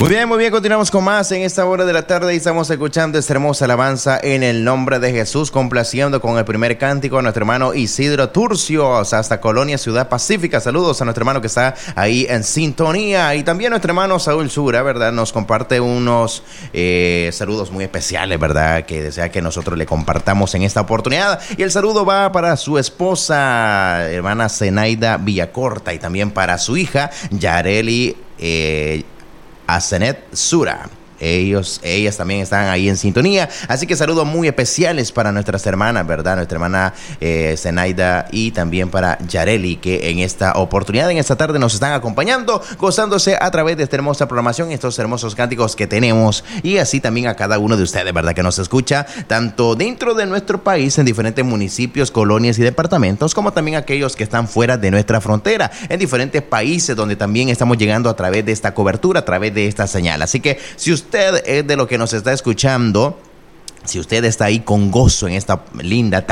Muy bien, continuamos con más en esta hora de la tarde y estamos escuchando esta hermosa alabanza en el nombre de Jesús, complaciendo con el primer cántico a nuestro hermano Isidro Turcios hasta Colonia, Ciudad Pacífica. Saludos a nuestro hermano que está ahí en sintonía, y también nuestro hermano Saúl Sura, ¿verdad? Nos comparte unos saludos muy especiales, ¿verdad? Que desea que nosotros le compartamos en esta oportunidad, y el saludo va para su esposa, hermana Zenaida Villacorta, y también para su hija Yareli Asenet Sura. Ellas también están ahí en sintonía, así que saludos muy especiales para nuestras hermanas, ¿verdad? Nuestra hermana Zenaida y también para Yareli, que en esta oportunidad, en esta tarde nos están acompañando, gozándose a través de esta hermosa programación, estos hermosos cánticos que tenemos, y así también a cada uno de ustedes, ¿verdad? Que nos escucha tanto dentro de nuestro país, en diferentes municipios, colonias y departamentos, como también aquellos que están fuera de nuestra frontera, en diferentes países donde también estamos llegando a través de esta cobertura, a través de esta señal. Así que si usted es de lo que nos está escuchando, si usted está ahí con gozo en esta linda